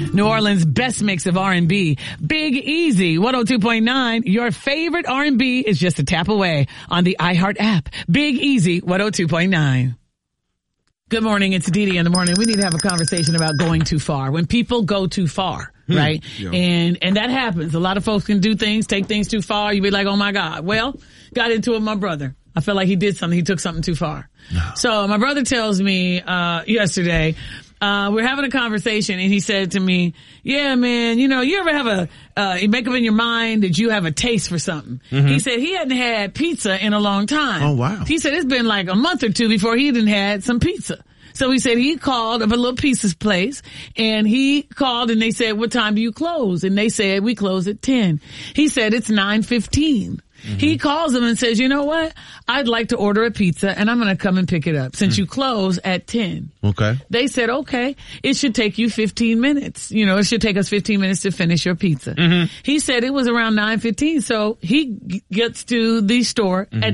New Orleans' best mix of R&B. Big Easy, 102.9. Your favorite R&B is just a tap away on the iHeart app. Big Easy, 102.9. Good morning. It's Dee Dee in the morning. We need to have a conversation about going too far. When people go too far, right? Yeah. And that happens. A lot of folks can do things, take things too far. You be like, oh my God. Well, got into it with my brother. I feel like he did something. He took something too far. No. So my brother tells me, yesterday, we're having a conversation and he said to me, yeah, man, you ever have you make up in your mind that you have a taste for something. Mm-hmm. He said he hadn't had pizza in a long time. Oh, wow. He said it's been like a month or two before he hadn't had some pizza. So he said he called up a little pizza's place and he called and they said, what time do you close? And they said, we close at 10. He said, it's 9:15. Mm-hmm. He calls them and says, you know what? I'd like to order a pizza and I'm going to come and pick it up since you close at 10. Okay. They said, okay, it should take you 15 minutes. It should take us 15 minutes to finish your pizza. Mm-hmm. He said it was around 9:15. So he gets to the store at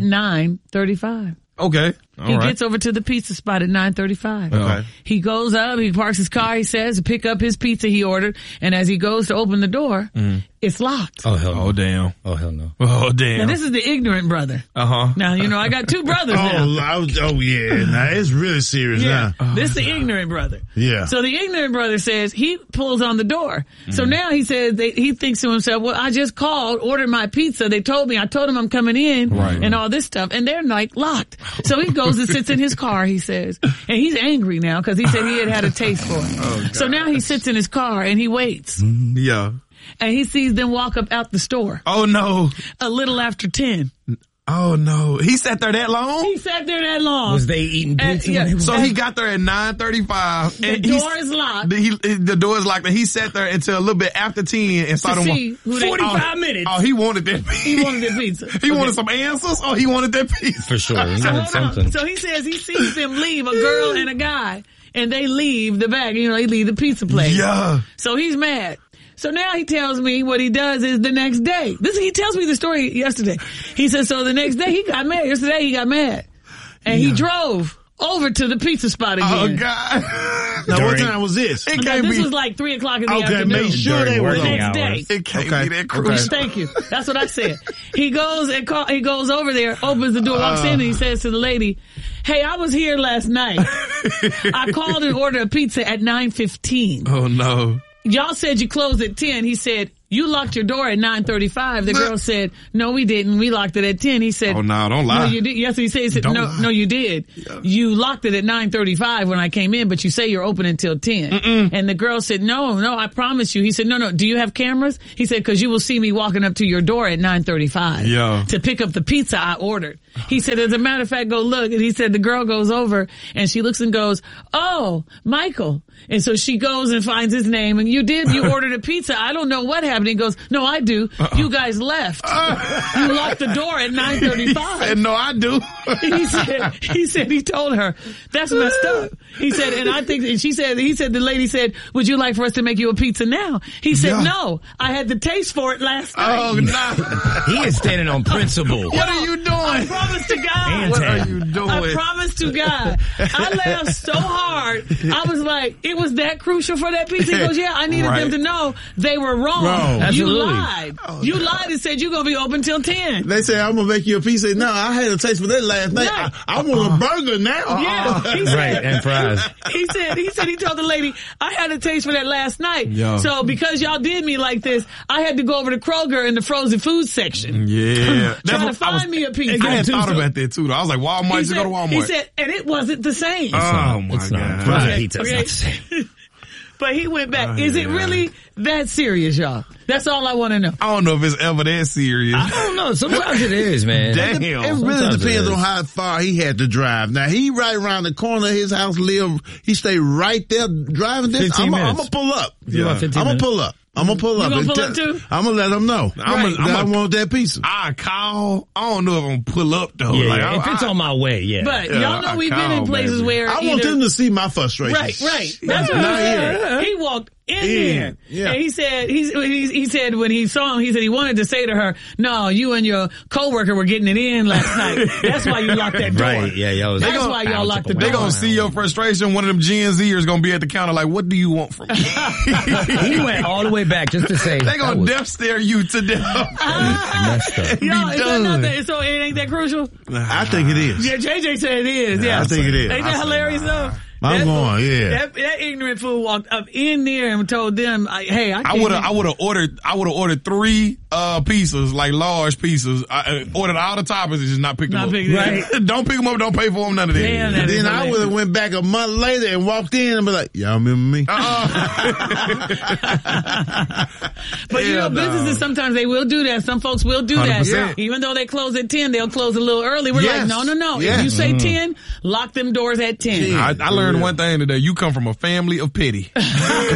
9:35. Okay. He gets over to the pizza spot at 9:35. Okay. He goes up, he parks his car, he says, to pick up his pizza he ordered, and as he goes to open the door, it's locked. Oh, hell no. Oh, damn. Oh, hell no. Oh, damn. Now, this is the ignorant brother. Uh-huh. Now, I got two brothers now. Yeah. Now, it's really serious now. This is the ignorant brother. Yeah. So the ignorant brother says he pulls on the door. So now he says, he thinks to himself, well, I just called, ordered my pizza. They told me, I told them I'm coming in and all this stuff. And they're like locked. So he goes and sits in his car, he says. And he's angry now because he said he had a taste for it. Oh, so now he sits in his car and he waits. Yeah. And he sees them walk up out the store. Oh, no. A little after 10. Oh, no. He sat there that long? He sat there that long. Was they eating pizza? So he got there at 9:35. The door is locked. The door is locked and he sat there until a little bit after 10 and started 45 minutes. Oh, he wanted that pizza. He wanted the pizza. He wanted some answers? Oh, he wanted that pizza. For sure. He wanted something. So he says he sees them leave, a girl and a guy, and they leave the bag. They leave the pizza place. Yeah. So he's mad. So now he tells me what he does is the next day. He tells me the story yesterday. He says, so the next day he got mad. Yesterday he got mad. And he drove over to the pizza spot again. Oh, God. Now, what time was this? This was like 3 o'clock in the afternoon. Make sure they were the next day. It can't be that crucial. Thank you. That's what I said. He goes over there, opens the door, walks in, and he says to the lady, hey, I was here last night. I called and ordered a pizza at 9:15. Oh, no. Y'all said you closed at 10. He said, you locked your door at 9:35. The girl said, no, we didn't. We locked it at 10. He said, oh, no, don't lie. No, you did. Yes, he said, no, you did. Yeah. You locked it at 9:35 when I came in, but you say you're open until 10. Mm-mm. And the girl said, no, I promise you. He said, no, do you have cameras? He said, cause you will see me walking up to your door at 9:35 to pick up the pizza I ordered. He said, as a matter of fact, go look. And he said, the girl goes over and she looks and goes, oh, Michael. And so she goes and finds his name and you ordered a pizza. I don't know what happened. He goes, no, I do. You guys left. You locked the door at 9:35. And no, I do. He said he told her, that's messed up. He said, and I think, and the lady said, would you like for us to make you a pizza now? He said, no, I had the taste for it last night. Oh, no. He is standing on principle. What are you doing? I promise to God. What are you doing? I promise to God. I laughed so hard. I was like, it was that crucial for that pizza? He goes, yeah, I needed them to know they were wrong. You lied. You lied and said you're going to be open till 10. They said, I'm going to make you a pizza. No, I had a taste for that last night. Yeah. I want a burger now. Yeah. He said, right, and fries. He said he told the lady, I had a taste for that last night. Yeah. So because y'all did me like this, I had to go over to Kroger in the frozen food section. Yeah. Trying to find me a pizza. I had thought about that too, though. I was like, Walmart, just go to Walmart. He said, and it wasn't the same. Oh, my God. Frozen pizza is not the same. But he went back. Is it really that serious, y'all? That's all I want to know. I don't know if it's ever that serious. I don't know. Sometimes it is, man. Damn. It really depends on how far he had to drive. Now, he right around the corner of his house, he stay right there driving this. I'm going to pull up. Yeah. I'm going to pull up. I'm gonna pull up. You gonna pull up too? I'm gonna let them know. I want that pizza. I call. I don't know if I'm gonna pull up though. Yeah, if it's on my way, yeah. But y'all know we've been in places where I want them to see my frustration. Right. That's what he said. He walked in there. Yeah. And he said when he saw him, he said he wanted to say to her, "No, you and your coworker were getting it in last night. That's why you locked that door." Right, yeah. That's why y'all locked the door. They gonna see your frustration. One of them Gen Zers gonna be at the counter like, "What do you want from me?" He went all the way back just to say. They gonna death stare you to death. Messed up. Y'all, is that not that, so it ain't that crucial? I think it is. Yeah, JJ said it is. Yeah, I think it is. Ain't that hilarious though? I'm going, yeah. That ignorant fool walked up in there and told them, "Hey, I would have ordered 3 pizzas, like large pizzas. I ordered all the toppings and just not picked them up. Right. Don't pick them up. Don't pay for them. None of that. Damn, that Then I would have went back a month later and walked in and be like, "Y'all remember me?" But you know, businesses sometimes they will do that. Some folks will do that. 100%. Even though they close at 10, they'll close a little early. We're like, no. Yes. If you say 10, lock them doors at 10. I learned one thing today. You come from a family of pity. Boy.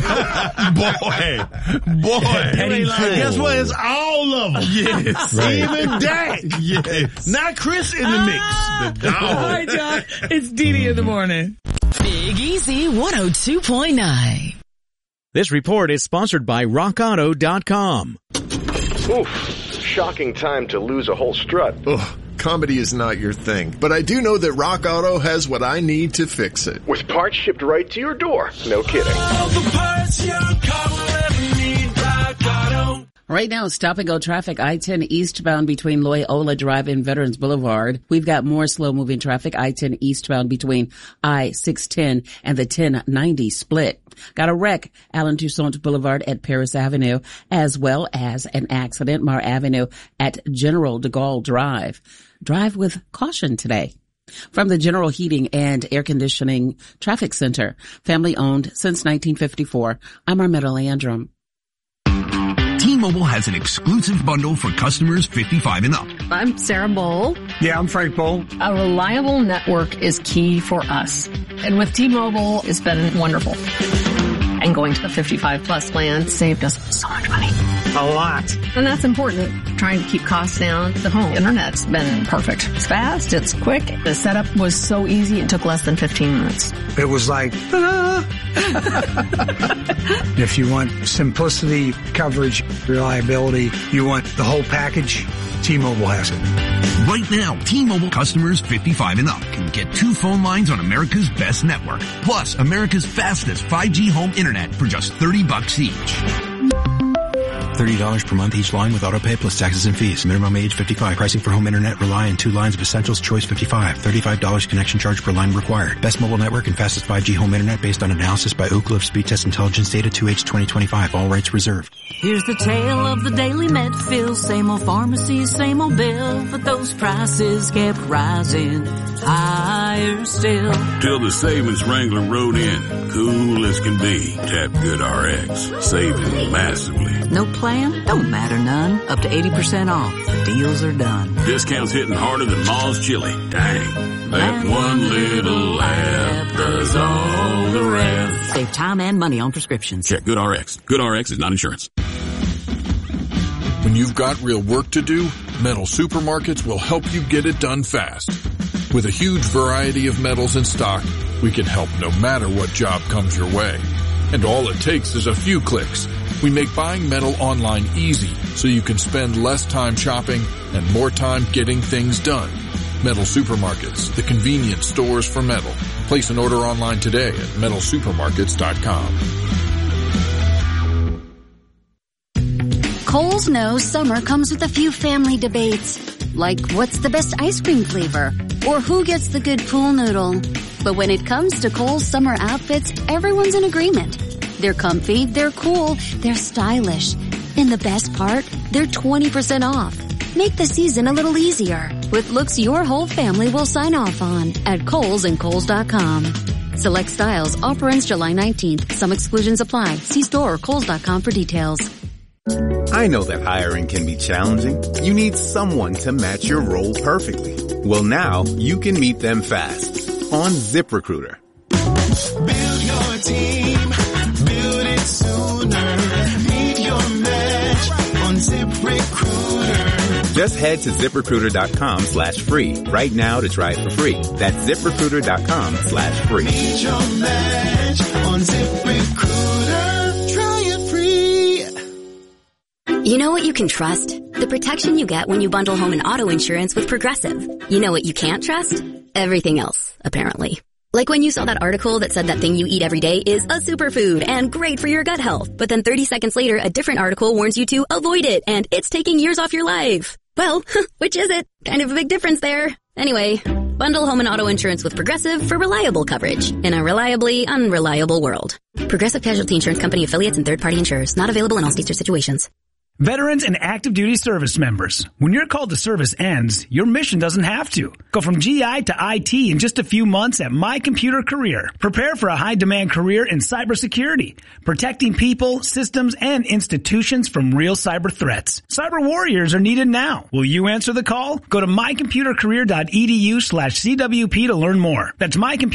Guess what? It's all of them. Yes. Right. Even Dak. Yes. Not Chris in the mix. The dog. All right, y'all. It's Dee in the morning. Big Easy 102.9. This report is sponsored by RockAuto.com. Oof, shocking time to lose a whole strut. Ugh, comedy is not your thing, but I do know that Rock Auto has what I need to fix it. With parts shipped right to your door. No kidding. Right now, stop and go traffic, I-10 eastbound between Loyola Drive and Veterans Boulevard. We've got more slow moving traffic, I-10 eastbound between I-610 and the 1090 split. Got a wreck, Allen Toussaint Boulevard at Paris Avenue, as well as an accident, Mar Avenue at General de Gaulle Drive. Drive with caution today. From the General Heating and Air Conditioning Traffic Center, family owned since 1954, I'm Armetta Landrum. T-Mobile has an exclusive bundle for customers 55 and up. I'm Sarah Bowl. Yeah, I'm Frank Bowl. A reliable network is key for us. And with T-Mobile, it's been wonderful. And going to the 55 plus plan saved us so much money. A lot. And that's important. Trying to keep costs down. The home internet's been perfect. It's fast. It's quick. The setup was so easy. It took less than 15 minutes. It was like, If you want simplicity, coverage, reliability, you want the whole package, T-Mobile has it. Right now, T-Mobile customers 55 and up can get 2 phone lines on America's best network, plus America's fastest 5G home internet for just $30 each. $30 per month each line with autopay plus taxes and fees. Minimum age 55. Pricing for home internet rely on 2 lines of essentials. Choice 55. $35 connection charge per line required. Best mobile network and fastest 5G home internet based on analysis by Oak Cliff Speed Test Intelligence data 2H 2025. All rights reserved. Here's the tale of the daily med fill. Same old pharmacy, same old bill. But those prices kept rising higher still. Till the savings Wrangler rode in. Cool as can be. Tap Good RX. Saving massively. No plan? Don't matter none. Up to 80% off. The deals are done. Discounts hitting harder than Ma's chili. Dang. That one little app does all the rest. Save time and money on prescriptions. Check Good RX. Good RX is not insurance. When you've got real work to do, Metal Supermarkets will help you get it done fast. With a huge variety of metals in stock, we can help no matter what job comes your way. And all it takes is a few clicks. We make buying metal online easy so you can spend less time shopping and more time getting things done. Metal Supermarkets, the convenience stores for metal. Place an order online today at metalsupermarkets.com. Kohl's knows summer comes with a few family debates, like what's the best ice cream flavor, or who gets the good pool noodle. But when it comes to Kohl's summer outfits, everyone's in agreement. They're comfy, they're cool, they're stylish. And the best part, they're 20% off. Make the season a little easier with looks your whole family will sign off on at Kohl's and Kohl's.com. Select styles, offer ends July 19th. Some exclusions apply. See store or Kohl's.com for details. I know that hiring can be challenging. You need someone to match your role perfectly. Well, now you can meet them fast on ZipRecruiter. Build your team. Build it sooner. Meet your Just head to ZipRecruiter.com/free right now to try it for free. That's ZipRecruiter.com/free. Meet your match on ZipRecruiter. Try it free. You know what you can trust? The protection you get when you bundle home and auto insurance with Progressive. You know what you can't trust? Everything else, apparently. Like when you saw that article that said that thing you eat every day is a superfood and great for your gut health. But then 30 seconds later, a different article warns you to avoid it and it's taking years off your life. Well, which is it? Kind of a big difference there. Anyway, bundle home and auto insurance with Progressive for reliable coverage in a reliably unreliable world. Progressive Casualty Insurance Company affiliates and third-party insurers. Not available in all states or situations. Veterans and active duty service members, when your call to service ends, your mission doesn't have to. Go from GI to IT in just a few months at My Computer Career. Prepare for a high-demand career in cybersecurity, protecting people, systems, and institutions from real cyber threats. Cyber warriors are needed now. Will you answer the call? Go to mycomputercareer.edu/CWP to learn more. That's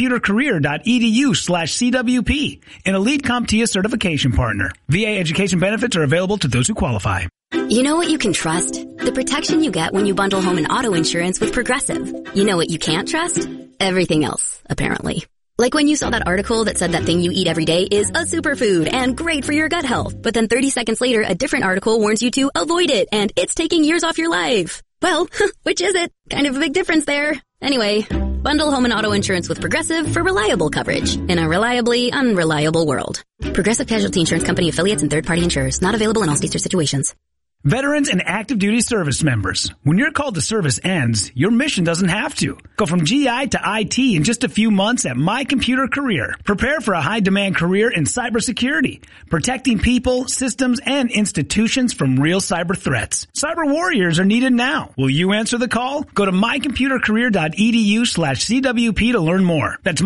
mycomputercareer.edu/CWP, an elite CompTIA certification partner. VA education benefits are available to those who qualify. You know what you can trust? The protection you get when you bundle home and auto insurance with Progressive. You know what you can't trust? Everything else, apparently. Like when you saw that article that said that thing you eat every day is a superfood and great for your gut health. But then 30 seconds later, a different article warns you to avoid it and it's taking years off your life. Well, which is it? Kind of a big difference there. Anyway, bundle home and auto insurance with Progressive for reliable coverage in a reliably unreliable world. Progressive Casualty Insurance Company affiliates and third-party insurers. Not available in all states or situations. Veterans and active duty service members, when your call to service ends, your mission doesn't have to. Go from GI to IT in just a few months at My Computer Career. Prepare for a high-demand career in cybersecurity, protecting people, systems, and institutions from real cyber threats. Cyber warriors are needed now. Will you answer the call? Go to mycomputercareer.edu/CWP to learn more. That's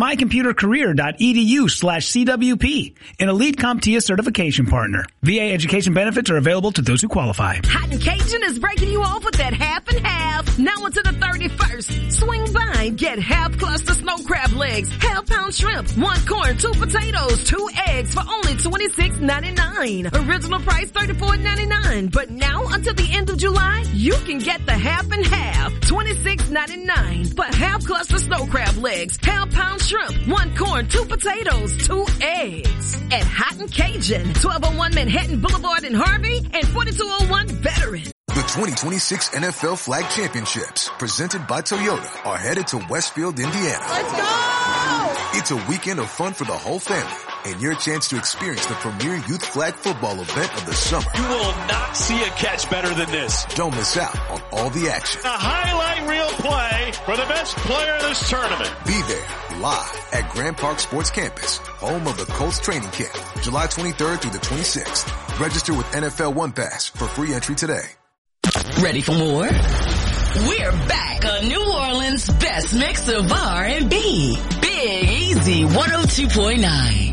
mycomputercareer.edu/CWP, an elite CompTIA certification partner. VA education benefits are available to those who qualify. Hot and Cajun is breaking you off with that half and half. Now until the 31st. Swing by and get half cluster snow crab legs, half pound shrimp, 1 corn, 2 potatoes, 2 eggs for only $26.99. Original price $34.99. But now until the end of July, you can get the half and half, $26.99. For half cluster snow crab legs, half pound shrimp, 1 corn, 2 potatoes, 2 eggs. At Hot and Cajun, 1201 Manhattan Boulevard in Harvey and 4201 Veteran. The 2026 NFL Flag Championships, presented by Toyota, are headed to Westfield, Indiana. Let's go! It's a weekend of fun for the whole family and your chance to experience the premier youth flag football event of the summer. You will not see a catch better than this. Don't miss out on all the action. A highlight reel play for the best player in this tournament. Be there live at Grand Park Sports Campus, home of the Colts training camp, July 23rd through the 26th. Register with NFL One Pass for free entry today. Ready for more? We're back on New Orleans' best mix of R&B. Big Easy 102.9.